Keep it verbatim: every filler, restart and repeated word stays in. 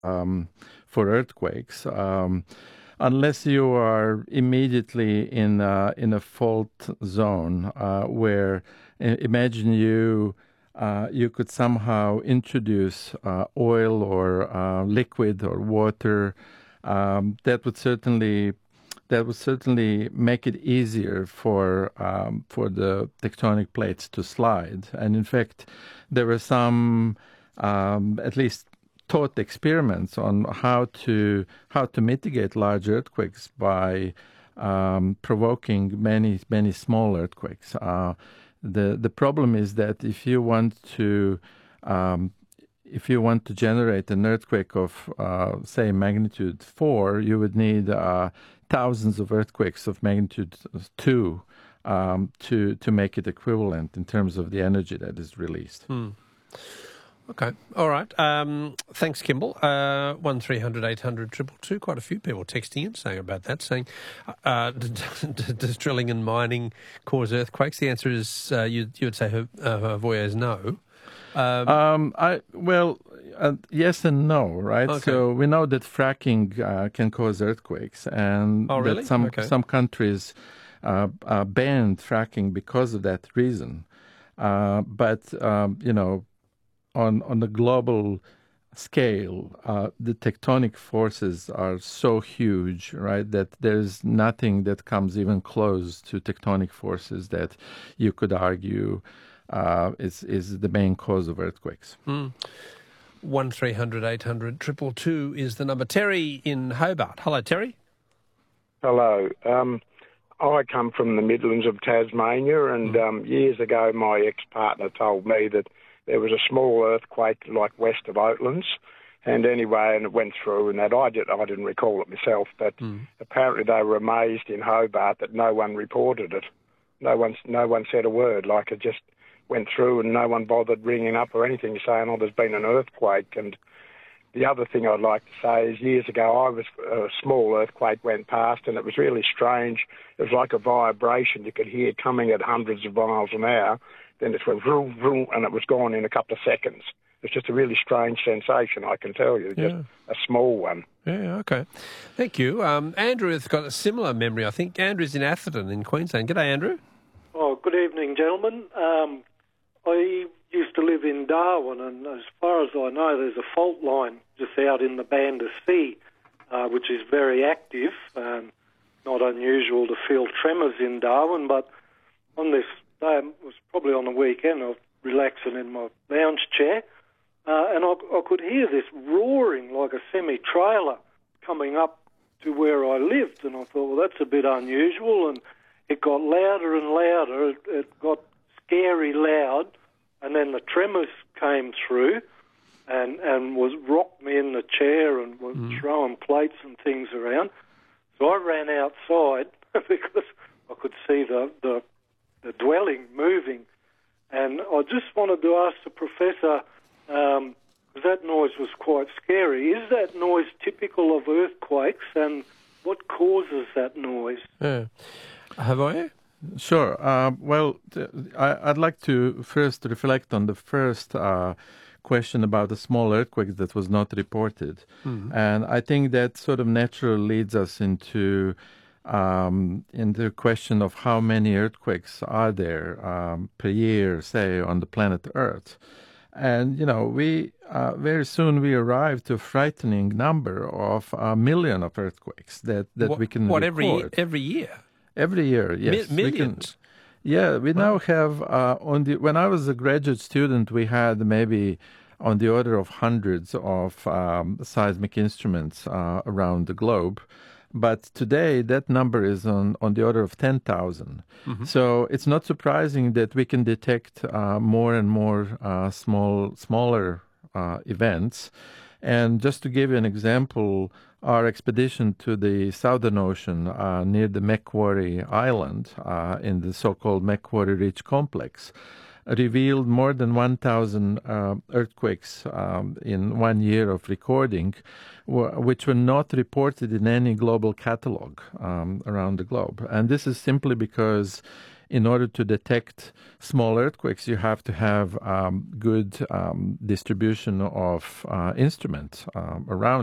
um, for earthquakes. Um, unless you are immediately in uh, in a fault zone uh, where i- imagine you uh, you could somehow introduce uh, oil or uh, liquid or water. Um, that would certainly that would certainly make it easier for um, for the tectonic plates to slide. And in fact, there were some um, at least taught experiments on how to how to mitigate large earthquakes by um, provoking many many small earthquakes. Uh, the the problem is that if you want to um, if you want to generate an earthquake of uh, say magnitude four, you would need uh, thousands of earthquakes of magnitude two um, to to make it equivalent in terms of the energy that is released. Hmm. Okay. All right. Um, thanks, Kimball. Uh, one three hundred eight hundred two two. Quite a few people texting in saying about that, saying, uh, does drilling and mining cause earthquakes? The answer is uh, you, you would say her, uh, her voyeur is no. Um, um, I well, uh, yes and no, right? Okay. So we know that fracking uh, can cause earthquakes, and Oh, really? that some Okay. some countries uh, uh, banned fracking because of that reason. Uh, but um, you know. On on the global scale, uh, the tectonic forces are so huge, right, that there's nothing that comes even close to tectonic forces that you could argue uh, is is the main cause of earthquakes. Mm. one three hundred eight hundred two two two is the number. Terry in Hobart. Hello, Terry. Hello. Um, I come from the Midlands of Tasmania, and Mm. um, years ago my ex-partner told me that there was a small earthquake like west of Oatlands, and anyway, and it went through, and that I, did, I didn't recall it myself, but Mm. apparently they were amazed in Hobart that no one reported it. No one, no one said a word, like it just went through and no one bothered ringing up or anything saying, oh, there's been an earthquake. And the other thing I'd like to say is years ago I was a small earthquake went past and it was really strange. It was like a vibration you could hear coming at hundreds of miles an hour. Then it went vroom, vroom, and it was gone in a couple of seconds. It's just a really strange sensation, I can tell you, just Yeah. a small one. Yeah, okay. Thank you. Um, Andrew has got a similar memory, I think. Andrew's in Atherton in Queensland. G'day, Andrew. Oh, good evening, gentlemen. Um, I used to live in Darwin, and as far as I know, there's a fault line just out in the Banda Sea, uh, which is very active. Um, not unusual to feel tremors in Darwin, but on this day, it was probably on the weekend, I was relaxing in my lounge chair, uh, and I, I could hear this roaring like a semi-trailer coming up to where I lived, and I thought, well, that's a bit unusual, and it got louder and louder. It, it got scary loud, and then the tremors came through and, and was rocked me in the chair and was mm. throwing plates and things around. So I ran outside because I could see the, the, the dwelling moving. And I just wanted to ask the professor, um, that noise was quite scary. Is that noise typical of earthquakes, and what causes that noise? Yeah. Have I? Sure. Uh, well, th- I, I'd like to first reflect on the first uh, question about the small earthquake that was not reported. Mm-hmm. And I think that sort of naturally leads us into um, into the question of how many earthquakes are there um, per year, say, on the planet Earth. And, you know, we uh, very soon we arrive to a frightening number of a million of earthquakes that, that what, we can what, record. every, every year? Every year, yes. Mi- millions? We can, yeah, we now have, uh, on the when I was a graduate student, we had maybe on the order of hundreds of um, seismic instruments uh, around the globe. But today, that number is on, on the order of ten thousand. Mm-hmm. So it's not surprising that we can detect uh, more and more uh, small, smaller uh, events. And just to give you an example, our expedition to the Southern Ocean uh, near the Macquarie Island uh, in the so-called Macquarie Ridge Complex revealed more than one thousand uh, earthquakes um, in one year of recording, w- which were not reported in any global catalog um, around the globe. And this is simply because in order to detect small earthquakes, you have to have um, good um, distribution of uh, instruments um, around.